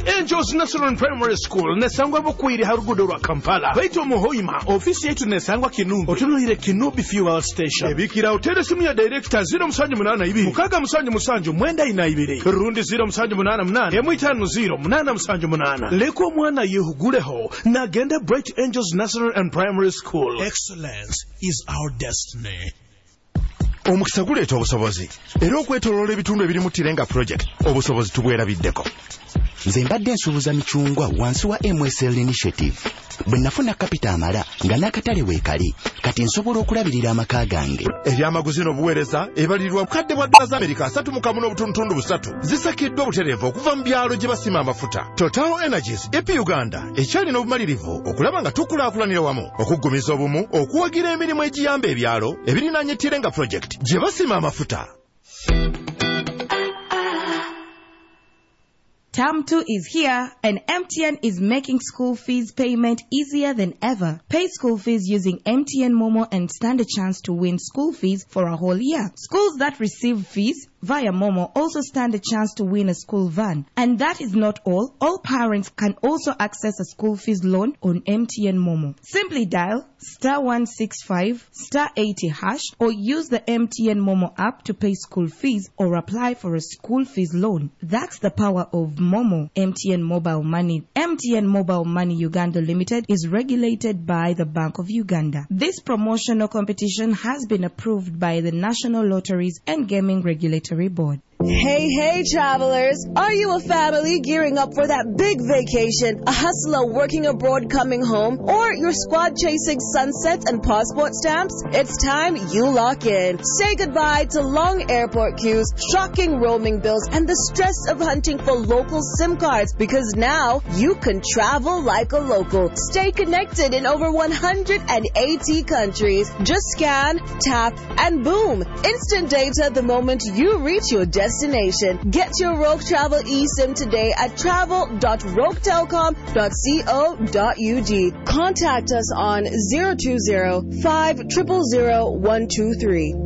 Angels National Primary School nesangwa bukwiri harugudo rwa Kampala baito muhoima ofisi yetu nesangwa Kinumbi otunuhire Kinumbi Fuel Station ebikira hotel simu ya director 078 mukaga musanju mwenda inaibiri rundi 078 850 leko mwana yehuguleho na gende Bright Angels National and Primary School. Excellence is our destiny. Omukisa guleeta obusobozi era okwetoloola ebitundu ebiri mu Tirenga project obusobozi tubwerabiddeko. Nze mbadde nsuubuza michungwa wansi wa MSL Initiative. Bwe nafuna kapita amala nga n'akatale weekali kati nsobola okulabirira amaka gange. Ebyamaguzi n'obuweereza ebalirirwa bukadde bwa dola za Amerika 3.3 zisakiddwa obutereevu okuva mu byalo gye basima amafuta. Total Energies EP Uganda ekyalina obumalirivu okulaba nga tukulaakulanira wamu okuggumiza obumu okuwagira emirimu egiyamba ebyalo ebirinaanye Tirenga project gye basima amafuta. Term 2 is here and MTN is making school fees payment easier than ever. Pay school fees using MTN Momo and stand a chance to win school fees for a whole year. Schools that receive fees via Momo also stand a chance to win a school van. And that is not all. All parents can also access a school fees loan on MTN Momo. Simply dial *165 *80# or use the MTN Momo app to pay school fees or apply for a school fees loan. That's the power of Momo. MTN Mobile Money. MTN Mobile Money Uganda Limited is regulated by the Bank of Uganda. This promotional competition has been approved by the National Lotteries and Gaming Regulatory Board. Hey, travelers. Are you a family gearing up for that big vacation, a hustler working abroad coming home, or your squad chasing sunsets and passport stamps? It's time you lock in. Say goodbye to long airport queues, shocking roaming bills, and the stress of hunting for local SIM cards, because now you can travel like a local. Stay connected in over 180 countries. Just scan, tap, and boom. Instant data the moment you reach your destination. Get your Rogue Travel eSIM today at travel.roguetelcom.co.ug. Contact us on 020-500-123.